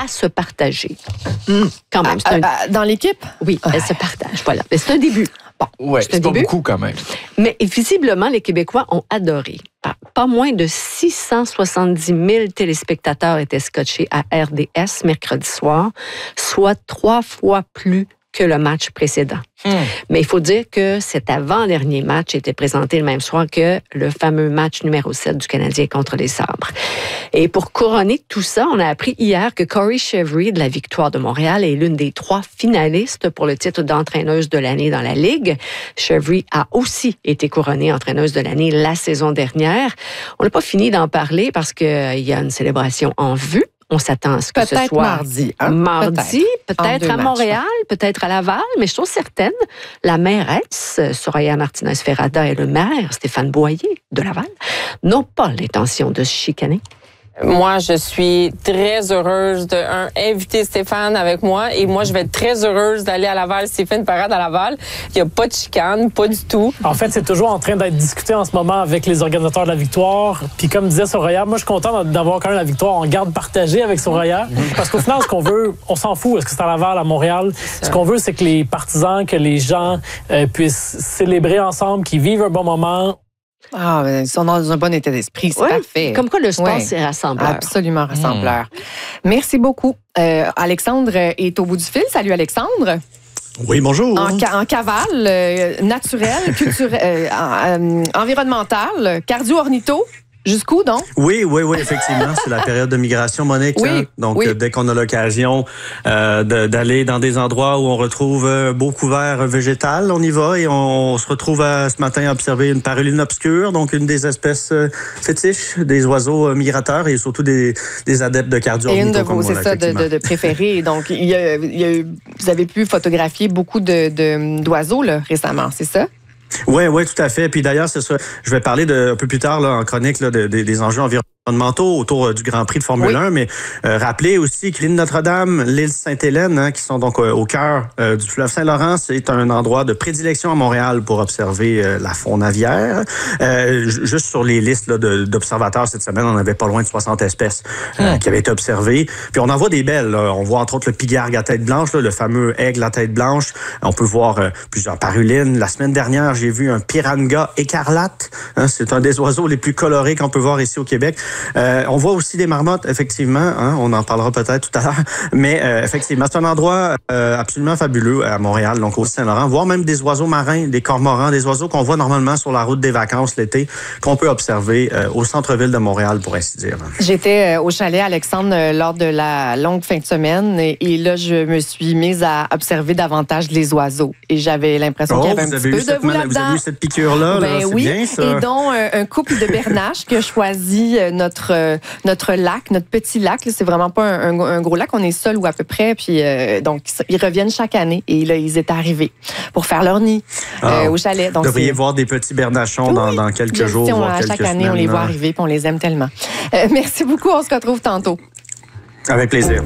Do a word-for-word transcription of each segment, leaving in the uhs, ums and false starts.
à se partager. Mmh. Quand même. À, c'est un... à, dans l'équipe? Oui, elle se partage. Voilà. Mais c'est un début. Bon, ouais, c'est, c'est pas beaucoup quand même. Mais visiblement, les Québécois ont adoré. Pas moins de six cent soixante-dix mille téléspectateurs étaient scotchés à R D S mercredi soir, soit trois fois plus que le match précédent. Mmh. Mais il faut dire que cet avant-dernier match était présenté le même soir que le fameux match numéro sept du Canadien contre les Sabres. Et pour couronner tout ça, on a appris hier que Corey Chevry de la Victoire de Montréal est l'une des trois finalistes pour le titre d'entraîneuse de l'année dans la Ligue. Chevry a aussi été couronnée entraîneuse de l'année la saison dernière. On n'a pas fini d'en parler parce qu'il euh, y a une célébration en vue. On s'attend à ce que peut-être ce soit mardi. Hein? Mardi, peut-être, peut-être à matchs. Montréal, peut-être à Laval, mais je suis certaine, la mairesse, Soraya Martinez-Ferrada, et le maire, Stéphane Boyer, de Laval, n'ont pas l'intention de se chicaner. Moi, je suis très heureuse de un, inviter Stéphane avec moi et moi, je vais être très heureuse d'aller à Laval s'il fait une parade à Laval. Il n'y a pas de chicane, pas du tout. En fait, c'est toujours en train d'être discuté en ce moment avec les organisateurs de la victoire. Puis comme disait Soraya, moi, je suis content d'avoir quand même la victoire en garde partagée avec Soraya. Parce qu'au final, ce qu'on veut, on s'en fout. Est-ce que c'est à Laval, à Montréal? Ce qu'on veut, c'est que les partisans, que les gens euh, puissent célébrer ensemble, qu'ils vivent un bon moment. Ah, ben, ils sont dans un bon état d'esprit, c'est ouais, parfait. Comme quoi, le sport, ouais. c'est rassembleur. Absolument rassembleur. Mmh. Merci beaucoup. Euh, Alexandre est au bout du fil. Salut, Alexandre. Oui, bonjour. En, ca- en cavale, euh, naturel, culturel, euh, euh, environnemental, cardio-ornitho. Jusqu'où, donc? Oui, oui, oui, effectivement. C'est la période de migration, Monique. Oui, hein? Donc, oui. euh, dès qu'on a l'occasion euh, de, d'aller dans des endroits où on retrouve un beau couvert végétal, on y va et on, on se retrouve à, ce matin à observer une paruline obscure, donc une des espèces euh, fétiches des oiseaux euh, migrateurs et surtout des, des adeptes de cardio. Et une de vos, c'est ça, de, de, de préférés. Donc, il y a, il y a, vous avez pu photographier beaucoup de, de, d'oiseaux là, récemment, c'est ça? Oui, oui, tout à fait. Puis d'ailleurs, c'est ça. Je vais parler de, un peu plus tard là, en chronique là, de, de, des enjeux environnementaux autour euh, du Grand Prix de Formule oui. un, mais euh, rappelez aussi que l'île Notre-Dame, l'île Sainte-Hélène, hein, qui sont donc euh, au cœur euh, du fleuve Saint-Laurent, c'est un endroit de prédilection à Montréal pour observer euh, la faune aviaire. Euh, juste sur les listes là, de, d'observateurs cette semaine, on avait pas loin de soixante espèces euh, mmh. qui avaient été observées. Puis on en voit des belles. Là. On voit entre autres le pigargue à tête blanche, là, le fameux aigle à tête blanche. On peut voir euh, plusieurs parulines. La semaine dernière, j'ai vu un piranga écarlate. Hein, c'est un des oiseaux les plus colorés qu'on peut voir ici au Québec. Euh, on voit aussi des marmottes, effectivement. Hein, on en parlera peut-être tout à l'heure. Mais euh, effectivement, c'est un endroit euh, absolument fabuleux à Montréal, donc au Saint-Laurent. Voir même des oiseaux marins, des cormorans, des oiseaux qu'on voit normalement sur la route des vacances l'été, qu'on peut observer euh, au centre-ville de Montréal, pour ainsi dire. J'étais au chalet, Alexandre, lors de la longue fin de semaine. Et, et là, je me suis mise à observer davantage les oiseaux. Et j'avais l'impression oh, qu'il y avait un petit peu de vous là-dedans. Vous avez eu cette piqûre-là, ben là, c'est oui. bien ça. Et donc, un, un couple de bernaches qui a choisi notre, euh, notre lac, notre petit lac. Là, c'est vraiment pas un, un, un gros lac, on est seul ou à peu près. Puis euh, donc, ils reviennent chaque année. Et là, ils étaient arrivés pour faire leur nid ah, euh, au chalet. Donc, vous devriez c'est... voir des petits bernachons oui, dans, dans quelques bien, jours, on, voire quelques chaque semaines. année, on les voit arriver puis on les aime tellement. Euh, merci beaucoup, on se retrouve tantôt. Avec plaisir.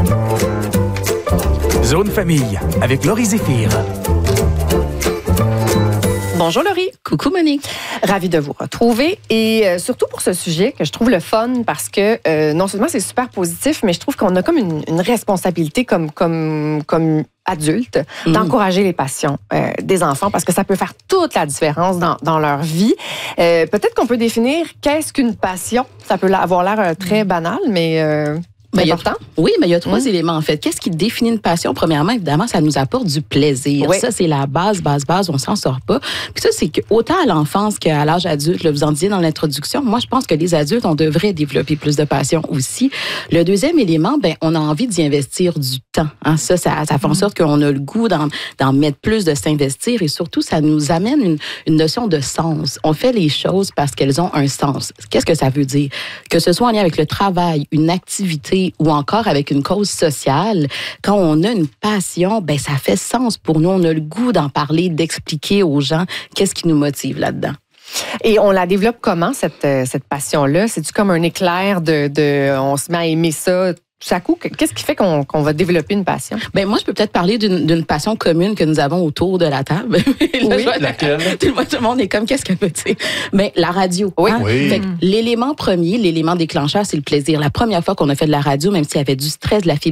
Zone Famille, avec Laurie Zéphir. Bonjour Laurie. Coucou Monique. Ravie de vous retrouver et euh, surtout pour ce sujet que je trouve le fun parce que euh, non seulement c'est super positif, mais je trouve qu'on a comme une, une responsabilité comme, comme, comme adulte mmh. d'encourager les passions euh, des enfants parce que ça peut faire toute la différence dans, dans leur vie. Euh, peut-être qu'on peut définir qu'est-ce qu'une passion. Ça peut avoir l'air euh, très banal, mais... Euh, Ben, important. A, oui, mais il y a trois mmh. éléments, en fait. Qu'est-ce qui définit une passion? Premièrement, évidemment, ça nous apporte du plaisir. Oui. Ça, c'est la base, base, base. On s'en sort pas. Puis ça, c'est que autant à l'enfance qu'à l'âge adulte, là, vous en disiez dans l'introduction, moi, je pense que les adultes, on devrait développer plus de passion aussi. Le deuxième élément, ben, on a envie d'y investir du temps. Hein. Ça, ça, ça fait en sorte qu'on a le goût d'en, d'en mettre plus, de s'investir et surtout, ça nous amène une, une notion de sens. On fait les choses parce qu'elles ont un sens. Qu'est-ce que ça veut dire? Que ce soit en lien avec le travail, une activité, ou encore avec une cause sociale, quand on a une passion, ben ça fait sens pour nous. On a le goût d'en parler, d'expliquer aux gens qu'est-ce qui nous motive là-dedans. Et on la développe comment, cette, cette passion-là? C'est-tu comme un éclair de, de... On se met à aimer ça tout à coup? Qu'est-ce qui fait qu'on, qu'on va développer une passion? Ben moi, je peux peut-être parler d'une, d'une passion commune que nous avons autour de la table. Là, oui, laquelle? Tout le, monde, tout le monde est comme, qu'est-ce qu'elle veut dire? Ben, la radio. Oui. Hein? oui. Fait que l'élément premier, l'élément déclencheur, c'est le plaisir. La première fois qu'on a fait de la radio, même s'il y avait du stress, de la